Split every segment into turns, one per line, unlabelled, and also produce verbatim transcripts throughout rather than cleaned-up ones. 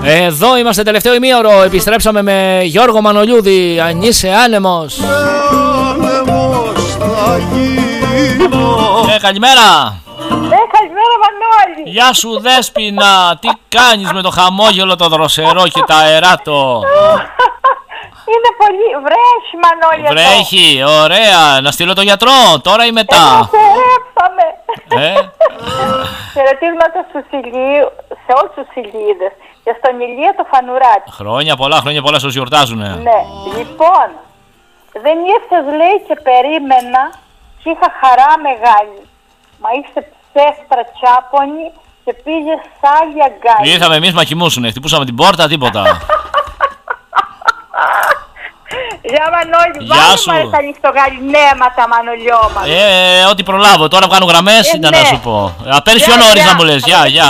Εδώ είμαστε τελευταίο ημίωρο. Επιστρέψαμε με Γιώργο Μανολιούδη. Αν είσαι άνεμος. Ε, καλημέρα.
Ε, καλημέρα Μανώλη.
Γεια σου Δέσποινα. Τι κάνεις με το χαμόγελο το δροσερό και τα αεράτο?
Είναι πολύ... Βρέχει Μανώλη εδώ.
Βρέχει, ωραία. Να στείλω το γιατρό τώρα ή μετά?
Επιστρέψαμε.
Ε.
Χαιρετίσματα στους Ηλίου, σε όλους τους Ηλίδες και στον Ηλία το Φανουράτη.
Χρόνια πολλά, χρόνια πολλά σας γιορτάζουνε.
Ναι, λοιπόν, δεν ήρθες λέει και περίμενα και είχα χαρά μεγάλη. Μα είσαι ψεύτρα τσάπονη και πήγες άλλη αγκάλι.
Ήρθαμε εμείς, μα κοιμούσουνε, χτυπούσαμε την πόρτα, τίποτα.
Γεια Μανώλη, βάλε μας τα νυχτογαλινέματα Μανωλιό μας.
Ε, ό,τι προλάβω, τώρα βγαίνουν γραμμές, ήταν να σου πω. Απέρεις πιο νωρίς να μου λες, γεια, γεια.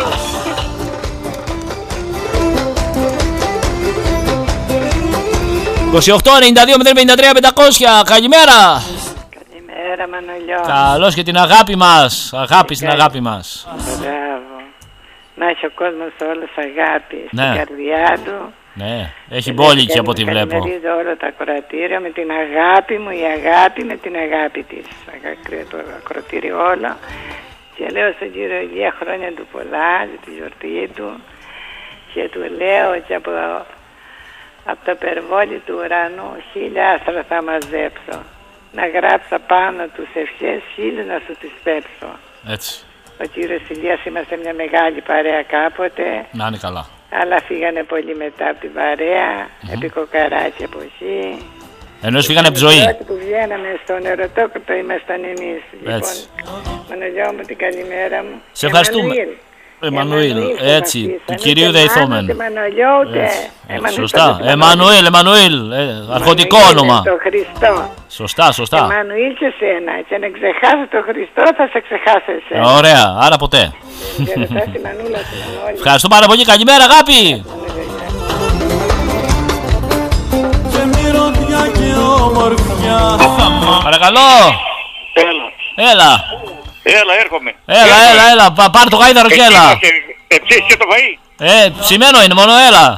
είκοσι οκτώ ενενήντα δύο μηδέν πενήντα τρία πεντακόσια, καλημέρα.
Καλημέρα Μανωλιό.
Καλώς και την αγάπη μας, αγάπη στην αγάπη μας.
Μπράβο. Να έχει ο κόσμος όλος αγάπη στην καρδιά του.
Ναι, έχει μπόλικη από ό,τι βλέπω.
Καλημερίζω όλα τα ακροατήρια με την αγάπη μου, η αγάπη με την αγάπη της. Το ακροατήριο όλο. Και λέω στον κύριο Ηλία χρόνια του πολλά, για τη γιορτή του. Και του λέω και από, από το περβόλι του ουρανού χίλια άστρα θα μαζέψω. Να γράψω πάνω τους ευχές χίλιους να σου τις πέψω.
Έτσι.
Ο κύριος Ηλίας είμαστε μια μεγάλη παρέα κάποτε.
Να είναι καλά.
Αλλά φύγανε πολύ μετά από την παρέα, mm-hmm. επί κοκαράκι εποχή.
Ενώ φύγανε από τη ζωή.
Τότε που βγαίναμε στον ερωτόκριτο ήμασταν εμείς. Λοιπόν, Μανωλιό μου την καλημέρα μου.
Σε ευχαριστούμε. Εμμανουήλ, έτσι, του κυρίου Δεϊθόμεν. Σωστά, Εμμανουήλ, Εμμανουήλ, αρχοντικό όνομα.
Το Χριστό.
Σωστά, σωστά.
Εμμανουήλ και σένα, και να ξεχάσω το Χριστό θα σε ξεχάσω εσένα.
Ωραία, άρα ποτέ. Ευχαριστώ πάρα πολύ, καλημέρα αγάπη. Παρακαλώ.
Έλα.
Έλα.
Έλα, έρχομαι.
Έλα, έλα, έλα. Πάρ' το γάιδαρο και έλα.
Εψίσεις και το φαΐ.
Ε, ψημένο είναι, μόνο έλα.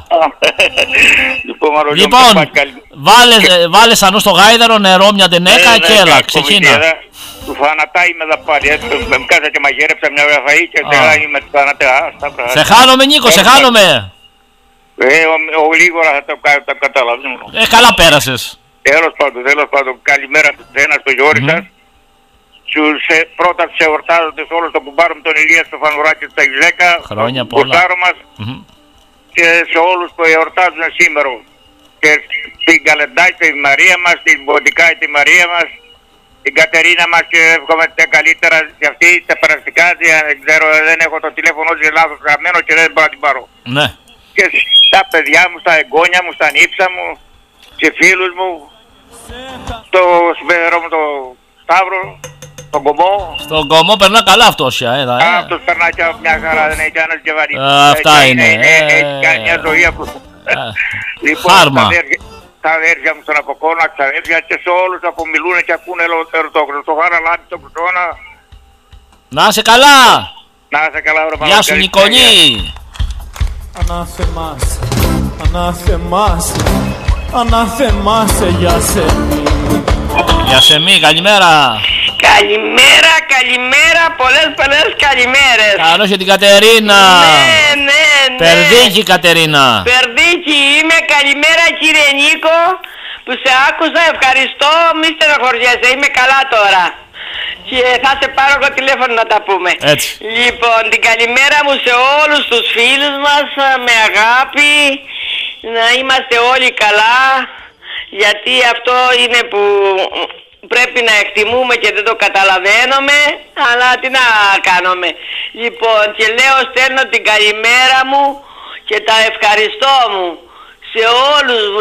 Λοιπόν, βάλε σανού στο γάιδαρο, νερό, μια τενέκα και έλα, ξεκίνα.
Του θανατά είμαι εδώ πάλι, με κάσα και μαγείρεψα μια φαΐ και είμαι του θανατά.
Σε χάνομαι Νίκο, σε χάνομαι.
Ε, ο Λίγορα θα το καταλάβει.
Ε, καλά πέρασες.
Τέλος πάντων, τέλος πάντων, καλημέρα στους ένας, στο Γιώρη σας. Στους, ε, πρώτα τους εορτάζοντες όλους το κουμπάρο με τον Ηλία στο Φανουράκι του Ταγιζέκα,
χρόνια πολλά,
μας, mm-hmm. και σε όλους που εορτάζουν σήμερα. Και την Καλεντάκη, τη Μαρία μας, την Μποντικάη, τη Μαρία μας, την Κατερίνα μας και εύχομαι τα καλύτερα για αυτή, τα περαστικά, δεν ξέρω, δεν έχω το τηλέφωνο της λάθος γραμμένο και δεν μπορώ να την πάρω.
Ναι.
Και στα παιδιά μου, στα εγγόνια μου, στα νύψα μου, και φίλους μου, στο συμπέδερό μου το Σταύρο, στον Κομμό.
Στον Κομμό περνά καλά αυτός πια, ε.
Α, αυτός περνά και μια χαρά, δεν έχει κανένας και βαρύ.
Αυτά είναι.
Έχει κάνει μια ζωή από... Λοιπόν, τα αδέρφια μου στον Αποκόνο, ξαδέρφια και σε όλους που μιλούν και ακούνε ερωτόκριτο. Στο Χάρα Λάμπη, στο Κρυσόνα.
Να είσαι καλά.
Να είσαι καλά, βρε
Γεια σου Νικολή.
Ανάθεμάς, ανάθεμάς, ανάθεμάσαι για σεμί.
Για σεμί, καλημέρα.
Καλημέρα, καλημέρα, πολλές πολλές καλημέρες.
Καλώς και την Κατερίνα.
Ναι, ναι, ναι.
Περδίκη Κατερίνα.
Περδίκη είμαι, καλημέρα κύριε Νίκο, που σε άκουσα, ευχαριστώ, μη στενοχωριέσαι, είμαι καλά τώρα. Και θα σε πάρω εγώ τηλέφωνο να τα πούμε.
Έτσι.
Λοιπόν, την καλημέρα μου σε όλους τους φίλους μας, με αγάπη, να είμαστε όλοι καλά, γιατί αυτό είναι που πρέπει να εκτιμούμε και δεν το καταλαβαίνουμε, αλλά τι να κάνουμε. Λοιπόν, και λέω, στέλνω την καλημέρα μου και τα ευχαριστώ μου σε όλους μου,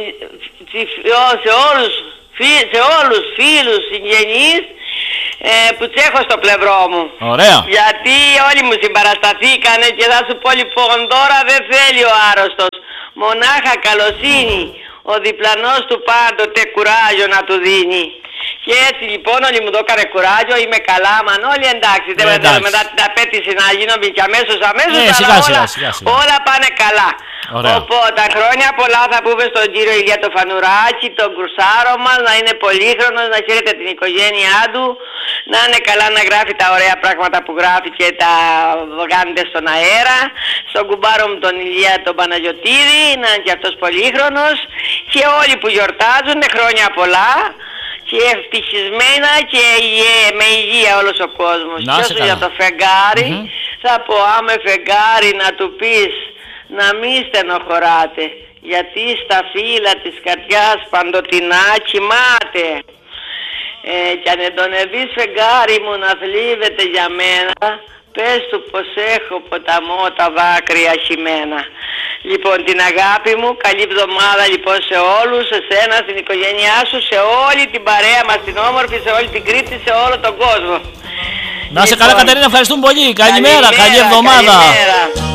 σε όλους, σε όλους φίλους, συγγενείς, ε, που τους έχω στο πλευρό μου.
Ωραία.
Γιατί όλοι μου συμπαρασταθήκανε και θα σου πω λοιπόν τώρα δεν θέλει ο άρρωστος, μονάχα καλοσύνη, ο διπλανός του πάντοτε κουράγιο να του δίνει. Και έτσι λοιπόν όλοι μου το έκανε κουράγιο, είμαι καλά, Μανώλη, εντάξει. Δεν
Ε, εντάξει.
μετά την απέτηση να γίνω και αμέσως αμέσως,
Ε,
αλλά
σιγά, σιγά,
όλα,
σιγά, σιγά.
όλα πάνε καλά.
Ωραία.
Οπότε χρόνια πολλά θα πούμε στον κύριο Ηλία το Φανουράκη, τον Κρουσάρο μας, να είναι πολύχρονος, να χαίρεται την οικογένειά του, να είναι καλά να γράφει τα ωραία πράγματα που γράφει και τα βγάνετε στον αέρα. Στον κουμπάρο μου τον Ηλία τον Παναγιωτίδη, να είναι και αυτός πολύχρονος, και όλοι που γιορτάζουν χρόνια πολλά. Και ευτυχισμένα και με υγεία όλος ο κόσμος.
Να
Και
είσαι
όσο
καλά.
για το φεγγάρι,
Mm-hmm.
θα πω άμε φεγγάρι να του πεις να μη στενοχωράτε, γιατί στα φύλλα της καρδιάς παντοτινά κοιμάται. Ε, κι αν τον δεις φεγγάρι μου να θλίβεται για μένα, πες του πως έχω ποταμό τα δάκρυα χυμένα. Λοιπόν, την αγάπη μου, καλή εβδομάδα λοιπόν σε όλους, σε σένα, στην οικογένειά σου, σε όλη την παρέα μας την όμορφη, σε όλη την Κρήτη, σε όλο τον κόσμο.
Να είσαι
Λοιπόν,
καλά, Κατερίνα, ευχαριστούμε πολύ. Καλημέρα, καλή
καλημέρα,
εβδομάδα.
καλημέρα.